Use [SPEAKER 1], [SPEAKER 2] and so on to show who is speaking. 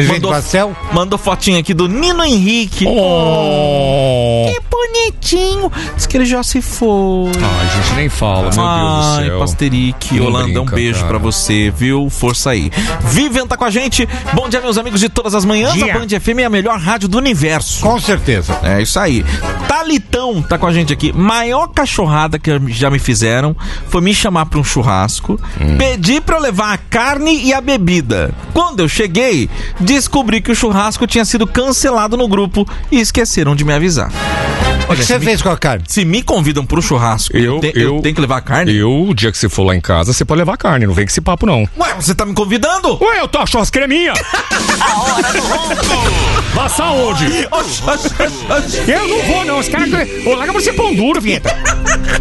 [SPEAKER 1] jeito pastel?
[SPEAKER 2] Mandou fotinho aqui do Nino Henrique. Que bonitinho. Diz que ele já se foi.
[SPEAKER 3] Ai, gente, nem fala, meu Deus do céu.
[SPEAKER 2] Pasterique, Holanda, um beijo pra você, viu? Força aí. Vivian tá com a gente. Bom dia, meus amigos de todas as manhãs. A Band FM é a melhor rádio do universo.
[SPEAKER 1] Com certeza.
[SPEAKER 2] É isso aí. Talitão tá com a gente aqui. Maior cachorrada que já me fizeram foi me chamar pra um churrasco, pedir pra eu levar a carne e a bebida. Quando eu cheguei, descobri que o churrasco tinha sido cancelado no grupo e esqueceram de me avisar.
[SPEAKER 1] O que você fez com a carne?
[SPEAKER 2] Se me convidam pro churrasco, eu tenho que levar a carne?
[SPEAKER 3] O dia que você for lá em casa, você pode levar a carne, não vem com esse papo, não.
[SPEAKER 2] Ué, você tá me convidando?
[SPEAKER 3] Ué, eu tô a churrasqueira é minha.
[SPEAKER 4] A hora do ronco.
[SPEAKER 3] Vá saúde. Eu não vou, não. Os caras... Ô, larga pra você pão duro, vinheta.